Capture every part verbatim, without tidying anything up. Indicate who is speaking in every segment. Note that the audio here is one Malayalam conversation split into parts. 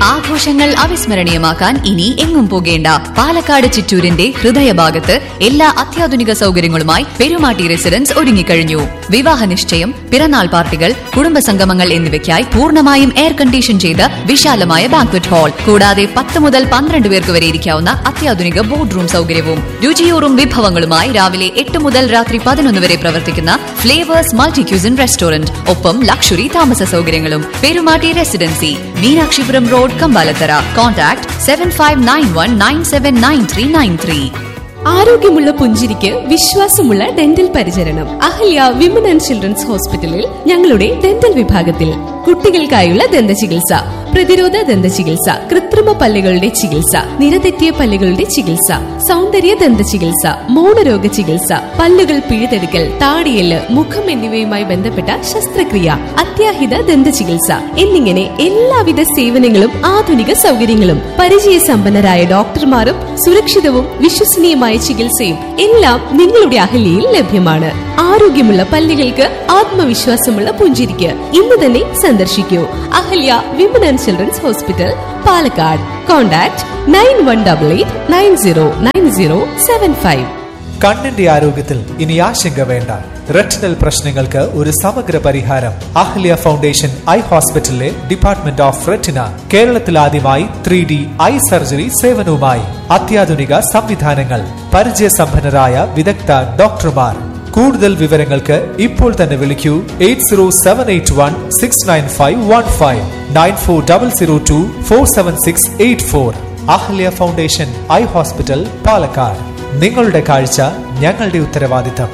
Speaker 1: ആഘോഷങ്ങൾ അവിസ്മരണീയമാക്കാൻ ഇനി എങ്ങും പോകേണ്ട. പാലക്കാട് ചിറ്റൂരിന്റെ ഹൃദയഭാഗത്ത് എല്ലാ അത്യാധുനിക സൗകര്യങ്ങളുമായി പെരുമാട്ടി റെസിഡൻസ് ഒരുങ്ങിക്കഴിഞ്ഞു. വിവാഹ നിശ്ചയം, പിറന്നാൾ പാർട്ടികൾ, കുടുംബസംഗമങ്ങൾ എന്നിവയ്ക്കായി പൂർണ്ണമായും എയർ കണ്ടീഷൻ ചെയ്ത വിശാലമായ ബാങ്ക്വറ്റ് ഹാൾ, കൂടാതെ പത്ത് മുതൽ പന്ത്രണ്ട് പേർക്ക് വരെ ഇരിക്കാവുന്ന അത്യാധുനിക ബോർഡ് റൂം സൗകര്യവും. രുചിയൂറും വിഭവങ്ങളുമായി രാവിലെ എട്ട് മുതൽ രാത്രി പതിനൊന്ന് വരെ പ്രവർത്തിക്കുന്ന ഫ്ലേവേഴ്സ് മൾട്ടി ക്യൂസിൻ റെസ്റ്റോറന്റ്, ഒപ്പം ലക്ഷറി താമസ സൗകര്യങ്ങളും. Perumatty residency, Meenakshipuram road, Kambalathara. Contact seven five nine one nine seven nine three nine three.
Speaker 2: ആരോഗ്യമുള്ള പുഞ്ചിരിക്ക് വിശ്വാസമുള്ള ഡെന്റൽ പരിചരണം അഹല്യ വിമൻ ആൻഡ് ചിൽഡ്രൻസ് ഹോസ്പിറ്റലിൽ ഞങ്ങളുടെ ഡെന്റൽ വിഭാഗത്തിൽ കുട്ടികൾക്കായുള്ള ദന്ത ചികിത്സ, പ്രതിരോധ ദന്ത ചികിത്സ, കൃത്രിമ പല്ലുകളുടെ ചികിത്സ, നിരതെറ്റിയ പല്ലുകളുടെ ചികിത്സ, സൗന്ദര്യ ദന്ത ചികിത്സ, മൗനരോഗ ചികിത്സ, പല്ലുകൾ പിഴുതെടുക്കൽ, താടിയെല്ല്, മുഖം എന്നിവയുമായി ബന്ധപ്പെട്ട ശസ്ത്രക്രിയ, അത്യാഹിത ദന്ത ചികിത്സ എന്നിങ്ങനെ എല്ലാവിധ സേവനങ്ങളും ആധുനിക സൗകര്യങ്ങളും പരിചയസമ്പന്നരായ ഡോക്ടർമാരും സുരക്ഷിതവും വിശ്വസനീയമായ ചികിത്സയും എല്ലാം നിങ്ങളുടെ അഹല്യയിൽ ലഭ്യമാണ്. ആരോഗ്യമുള്ള പല്ലുകൾക്ക് ആത്മവിശ്വാസമുള്ള പുഞ്ചിരിക്ക് ഇന്ന് തന്നെ സന്ദർശിക്കൂ. Ahalya women and children's hospital, Palakkad. Contact nine one double eight nine zero nine zero seven five.
Speaker 3: കണ്ണിന്റെ ആരോഗ്യത്തിൽ ഇനി ആശങ്ക വേണ്ട. റെറ്റിനൽ പ്രശ്നങ്ങൾക്ക് ഒരു സമഗ്ര പരിഹാരം അഹല്യ ഫൗണ്ടേഷൻ ഐ ഹോസ്പിറ്റലിലെ ഡിപ്പാർട്ട്മെന്റ് ഓഫ് റെറ്റിന. കേരളത്തിൽ ആദ്യമായി ത്രീ ഡി ഐ സർജറി സേവനവുമായി അത്യാധുനിക സംവിധാനങ്ങൾ, പരിചയസമ്പന്നരായ വിദഗ്ധ ഡോക്ടർമാർ. കൂടുതൽ വിവരങ്ങൾക്ക് ഇപ്പോൾ തന്നെ വിളിക്കൂ eight zero seven eight one six nine five one five nine four double zero to four seven six eight four. Ahalya foundation eye hospital, Palakkad. നിങ്ങളുടെ കാഴ്ച ഞങ്ങളുടെ ഉത്തരവാദിത്തം.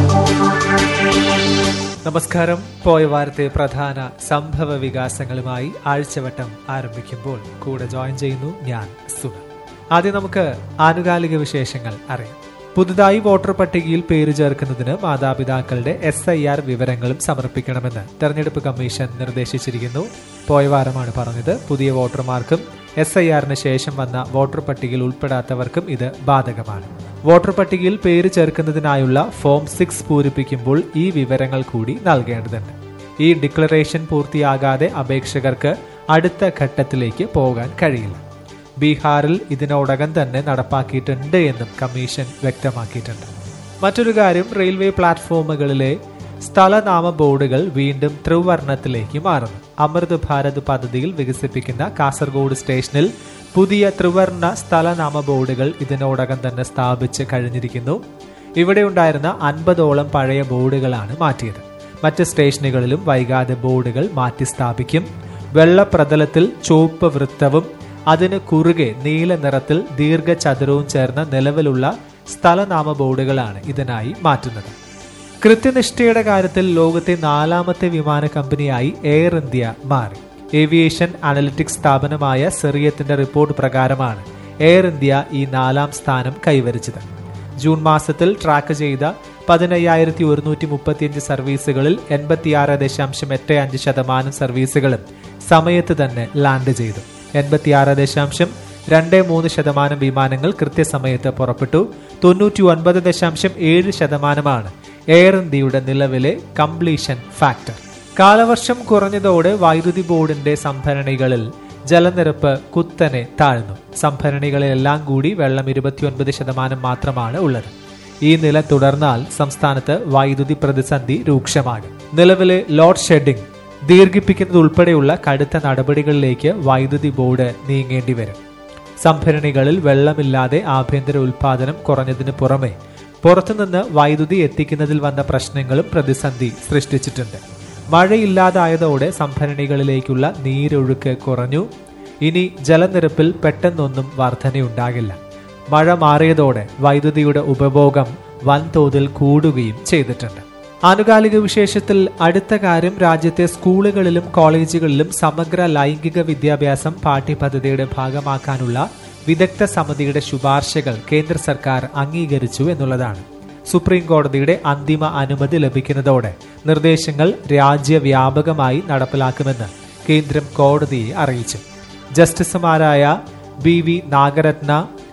Speaker 3: നമസ്കാരം. പോയ വാരത്തെ പ്രധാന സംഭവ വികാസങ്ങളുമായി ആഴ്ചവട്ടം ആരംഭിക്കുമ്പോൾ കൂടെ ജോയിൻ ചെയ്യുന്നു ഞാൻ, സുന. ആദ്യം നമുക്ക് ആനുകാലിക വിശേഷങ്ങൾ അറിയാം. പുതുതായി വോട്ടർ പട്ടികയിൽ പേര് ചേർക്കുന്നതിന് മാതാപിതാക്കളുടെ എസ് ഐ ആർ വിവരങ്ങളും സമർപ്പിക്കണമെന്ന് തെരഞ്ഞെടുപ്പ് കമ്മീഷൻ നിർദ്ദേശിച്ചിരിക്കുന്നു. പോയ വാരമാണ് പറഞ്ഞത്. പുതിയ വോട്ടർമാർക്കും എസ് ഐ ആറിന് ശേഷം വന്ന വോട്ടർ പട്ടികയിൽ ഉൾപ്പെടാത്തവർക്കും ഇത് ബാധകമാണ്. വോട്ടർ പട്ടികയിൽ പേര് ചേർക്കുന്നതിനായുള്ള ഫോം സിക്സ് പൂരിപ്പിക്കുമ്പോൾ ഈ വിവരങ്ങൾ കൂടി നൽകേണ്ടതുണ്ട്. ഈ ഡിക്ലറേഷൻ പൂർത്തിയാകാതെ അപേക്ഷകർക്ക് അടുത്ത ഘട്ടത്തിലേക്ക് പോകാൻ കഴിയില്ല. ബീഹാറിൽ ഇതിനോടകം തന്നെ നടപ്പാക്കിയിട്ടുണ്ട് എന്നും കമ്മീഷൻ വ്യക്തമാക്കിയിട്ടുണ്ട്. മറ്റൊരു കാര്യം, റെയിൽവേ പ്ലാറ്റ്ഫോമുകളിലെ സ്ഥലനാമ ബോർഡുകൾ വീണ്ടും ത്രിവർണ്ണത്തിലേക്ക് മാറുന്നു. അമൃത് ഭാരത് പദ്ധതിയിൽ വികസിപ്പിക്കുന്ന കാസർഗോഡ് സ്റ്റേഷനിൽ പുതിയ ത്രിവർണ്ണ സ്ഥലനാമ ബോർഡുകൾ ഇതിനോടകം തന്നെ സ്ഥാപിച്ച് കഴിഞ്ഞിരിക്കുന്നു. ഇവിടെ ഉണ്ടായിരുന്ന അൻപതോളം പഴയ ബോർഡുകളാണ് മാറ്റിയത്. മറ്റ് സ്റ്റേഷനുകളിലും വൈകാതെ ബോർഡുകൾ മാറ്റി സ്ഥാപിക്കും. വെള്ളപ്രതലത്തിൽ ചുവപ്പ് വൃത്തവും അതിന് കുറുകെ നീല നിറത്തിൽ ദീർഘചതുരവും ചേർന്ന നിലവിലുള്ള സ്ഥലനാമ ബോർഡുകളാണ് ഇതിനായി മാറ്റുന്നത്. കൃത്യനിഷ്ഠയുടെ കാര്യത്തിൽ ലോകത്തെ നാലാമത്തെ വിമാന കമ്പനിയായി എയർ ഇന്ത്യ മാറി. ഏവിയേഷൻ അനലിറ്റിക്സ് സ്ഥാപനമായ സെറിയത്തിന്റെ റിപ്പോർട്ട് പ്രകാരമാണ് എയർ ഇന്ത്യ ഈ നാലാം സ്ഥാനം കൈവരിച്ചത്. ജൂൺ മാസത്തിൽ ട്രാക്ക് ചെയ്ത പതിനയ്യായിരത്തി ഒരുന്നൂറ്റി മുപ്പത്തിയഞ്ച് സർവീസുകളിൽ എൺപത്തിയാറ് ദശാംശം എട്ട് അഞ്ച് ശതമാനം സർവീസുകളും സമയത്ത് തന്നെ ലാൻഡ് ചെയ്തു. എൺപത്തിയാറ് ദശാംശം രണ്ട് മൂന്ന് ശതമാനം വിമാനങ്ങൾ കൃത്യസമയത്ത് പുറപ്പെട്ടു. തൊണ്ണൂറ്റി ഒൻപത് ദശാംശം ഏഴ് ശതമാനമാണ് എയർ ഇന്ത്യയുടെ നിലവിലെ കംപ്ലീഷൻ ഫാക്ടർ. കാലവർഷം കുറഞ്ഞതോടെ വൈദ്യുതി ബോർഡിന്റെ സംഭരണികളിൽ ജലനിരപ്പ് കുത്തനെ താഴ്ന്നു. സംഭരണികളിലെല്ലാം കൂടി വെള്ളം ഇരുപത്തിയൊൻപത് ശതമാനം മാത്രമാണ് ഉള്ളത്. ഈ നില തുടർന്നാൽ സംസ്ഥാനത്ത് വൈദ്യുതി പ്രതിസന്ധി രൂക്ഷമാകും. നിലവിലെ ലോഡ് ഷെഡിംഗ് ദീർഘിപ്പിക്കുന്നതുൾപ്പെടെയുള്ള കടുത്ത നടപടികളിലേക്ക് വൈദ്യുതി ബോർഡ് നീങ്ങേണ്ടി വരും. സംഭരണികളിൽ വെള്ളമില്ലാതെ ആഭ്യന്തര ഉൽപാദനം കുറഞ്ഞതിന് പുറമെ പുറത്തുനിന്ന് വൈദ്യുതി എത്തിക്കുന്നതിൽ വന്ന പ്രശ്നങ്ങളും പ്രതിസന്ധി സൃഷ്ടിച്ചിട്ടുണ്ട്. മഴയില്ലാതായതോടെ സംഭരണികളിലേക്കുള്ള നീരൊഴുക്ക് കുറഞ്ഞു. ഇനി ജലനിരപ്പിൽ പെട്ടെന്നൊന്നും വർധനയുണ്ടാകില്ല. മഴ മാറിയതോടെ വൈദ്യുതിയുടെ ഉപഭോഗം വൻതോതിൽ കൂടുകയും ചെയ്തിട്ടുണ്ട്. ആനുകാലിക വിശേഷത്തിൽ അടുത്ത കാര്യം, രാജ്യത്തെ സ്കൂളുകളിലും കോളേജുകളിലും സമഗ്ര ലൈംഗിക വിദ്യാഭ്യാസം പാഠ്യപദ്ധതിയുടെ ഭാഗമാക്കാനുള്ള വിദഗ്ധ സമിതിയുടെ ശുപാർശകൾ കേന്ദ്ര സർക്കാർ അംഗീകരിച്ചു എന്നുള്ളതാണ്. സുപ്രീം കോടതിയുടെ അന്തിമ അനുമതി ലഭിക്കുന്നതോടെ നിർദ്ദേശങ്ങൾ രാജ്യവ്യാപകമായി നടപ്പിലാക്കുമെന്ന് കേന്ദ്രം കോടതിയെ അറിയിച്ചു. ജസ്റ്റിസുമാരായ B V Nagarathna,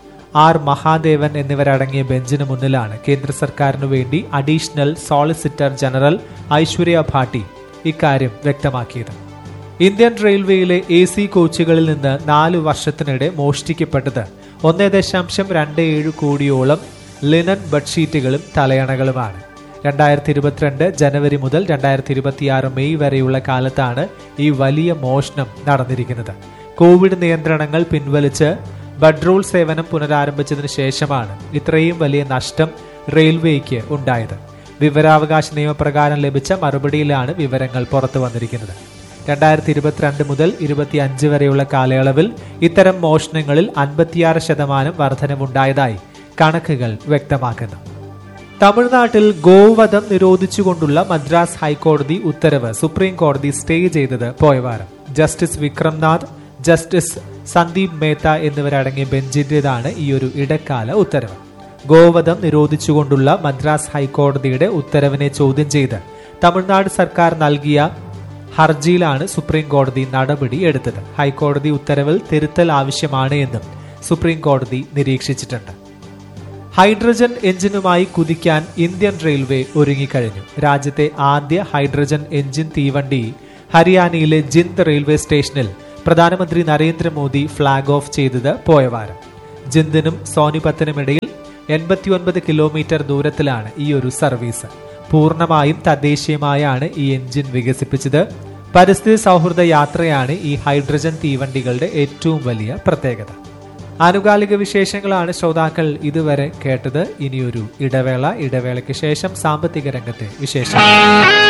Speaker 3: R Mahadevan എന്നിവരടങ്ങിയ ബെഞ്ചിന് മുന്നിലാണ് കേന്ദ്ര സർക്കാരിനു വേണ്ടി additional solicitor general Aishwarya Bhati ഇക്കാര്യം വ്യക്തമാക്കിയത്. ഇന്ത്യൻ റെയിൽവേയിലെ എ സി കോച്ചുകളിൽ നിന്ന് നാലു വർഷത്തിനിടെ മോഷ്ടിക്കപ്പെട്ടത് ഒന്നേ ദശാംശം രണ്ട് ഏഴ് കോടിയോളം ലിനൻ ബെഡ്ഷീറ്റുകളും തലയണകളുമാണ്. രണ്ടായിരത്തി ഇരുപത്തിരണ്ട് ജനുവരി മുതൽ രണ്ടായിരത്തി ഇരുപത്തിയാറ് മെയ് വരെയുള്ള കാലത്താണ് ഈ വലിയ മോഷണം നടന്നിരിക്കുന്നത്. കോവിഡ് നിയന്ത്രണങ്ങൾ പിൻവലിച്ച് ബഡ്രോൾ സേവനം പുനരാരംഭിച്ചതിന് ശേഷമാണ് ഇത്രയും വലിയ നഷ്ടം റെയിൽവേക്ക് ഉണ്ടായത്. വിവരാവകാശ നിയമപ്രകാരം ലഭിച്ച മറുപടിയിലാണ് വിവരങ്ങൾ പുറത്തു വന്നിരിക്കുന്നത്. രണ്ടായിരത്തി ഇരുപത്തിരണ്ട് മുതൽ ഇരുപത്തി അഞ്ച് വരെയുള്ള കാലയളവിൽ ഇത്തരം മോഷണങ്ങളിൽ അൻപത്തിയാറ് ശതമാനം വർധനവുണ്ടായതായി കണക്കുകൾ വ്യക്തമാക്കുന്നു. തമിഴ്നാട്ടിൽ ഗോവധം നിരോധിച്ചുകൊണ്ടുള്ള മദ്രാസ് ഹൈക്കോടതി ഉത്തരവ് സുപ്രീം കോടതി സ്റ്റേ ചെയ്തത് പോയവാരം. ജസ്റ്റിസ് വിക്രംനാഥ്, ജസ്റ്റിസ് സന്ദീപ് മേത്ത എന്നിവരടങ്ങിയ ബെഞ്ചിന്റേതാണ് ഈ ഒരു ഇടക്കാല ഉത്തരവ്. ഗോവധം നിരോധിച്ചുകൊണ്ടുള്ള മദ്രാസ് ഹൈക്കോടതിയുടെ ഉത്തരവിനെ ചോദ്യം ചെയ്ത് തമിഴ്നാട് സർക്കാർ നൽകിയ ഹർജിയിലാണ് സുപ്രീം കോടതി നടപടി എടുത്തത്. ഹൈക്കോടതി ഉത്തരവിൽ തിരുത്തൽ ആവശ്യമാണ് എന്നും സുപ്രീം കോടതി നിരീക്ഷിച്ചിട്ടുണ്ട്. ഹൈഡ്രജൻ എഞ്ചിനുമായി കുതിക്കാൻ ഇന്ത്യൻ റെയിൽവേ ഒരുങ്ങിക്കഴിഞ്ഞു. രാജ്യത്തെ ആദ്യ ഹൈഡ്രജൻ എഞ്ചിൻ തീവണ്ടി ഹരിയാനയിലെ ജിന്ദ് റെയിൽവേ സ്റ്റേഷനിൽ പ്രധാനമന്ത്രി നരേന്ദ്രമോദി ഫ്ളാഗ് ഓഫ് ചെയ്തത് പോയവാരം. ജിന്ദിനും സോനിപത്തിനുമിടയിൽ എൺപത്തിയൊൻപത് കിലോമീറ്റർ ദൂരത്തിലാണ് ഈ ഒരു സർവീസ്. പൂർണ്ണമായും തദ്ദേശീയമായാണ് ഈ എഞ്ചിൻ വികസിപ്പിച്ചത്. പരിസ്ഥിതി സൗഹൃദ യാത്രയാണ് ഈ ഹൈഡ്രജൻ തീവണ്ടികളുടെ ഏറ്റവും വലിയ പ്രത്യേകത. ആനുകാലിക വിശേഷങ്ങളാണ് ശ്രോതാക്കൾ ഇതുവരെ കേട്ടത്. ഇനിയൊരു ഇടവേള. ഇടവേളയ്ക്ക് ശേഷം സാമ്പത്തിക രംഗത്തെ വിശേഷങ്ങൾ.